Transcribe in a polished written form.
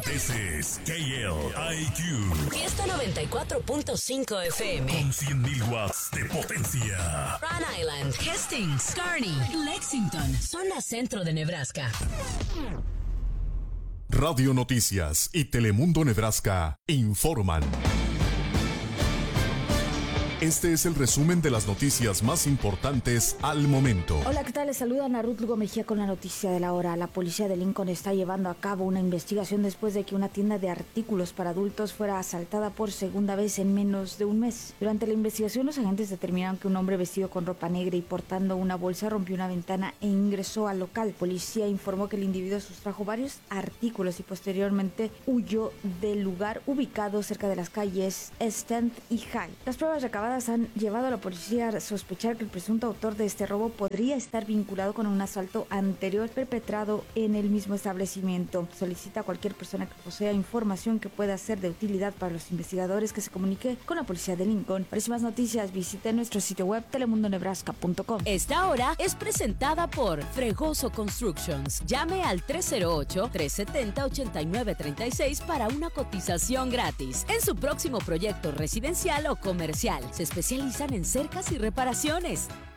This is KLIQ. Fiesta 94.5 FM. Con 100.000 watts de potencia. Rhode Island, Hastings, Kearney, Lexington, zona centro de Nebraska. Radio Noticias y Telemundo Nebraska informan. Este es el resumen de las noticias más importantes al momento. Hola, ¿qué tal? Les saluda Ana Ruth Lugo Mejía con la noticia de la hora. La policía de Lincoln está llevando a cabo una investigación después de que una tienda de artículos para adultos fuera asaltada por segunda vez en menos de un mes. Durante la investigación, los agentes determinaron que un hombre vestido con ropa negra y portando una bolsa rompió una ventana e ingresó al local. Policía informó que el individuo sustrajo varios artículos y posteriormente huyó del lugar ubicado cerca de las calles Stand y High. Las pruebas recabadas han llevado a la policía a sospechar que el presunto autor de este robo podría estar vinculado con un asalto anterior perpetrado en el mismo establecimiento. Solicita a cualquier persona que posea información que pueda ser de utilidad para los investigadores que se comunique con la policía de Lincoln. Para más noticias, visite nuestro sitio web telemundonebraska.com. Esta hora es presentada por Fregoso Constructions. Llame al 308-370-8936 para una cotización gratis en su próximo proyecto residencial o comercial. Se especializan en cercas y reparaciones.